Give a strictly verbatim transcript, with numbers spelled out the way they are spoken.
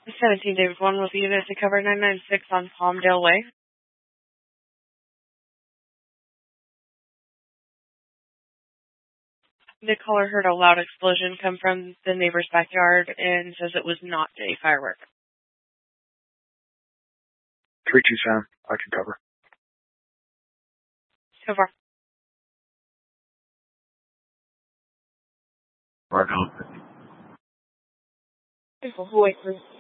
seventeen David one with the unit to cover nine nine six on Palmdale Way. The caller heard a loud explosion come from the neighbor's backyard and says it was not a firework. three two seven, I can cover. So far. Right on. Wait,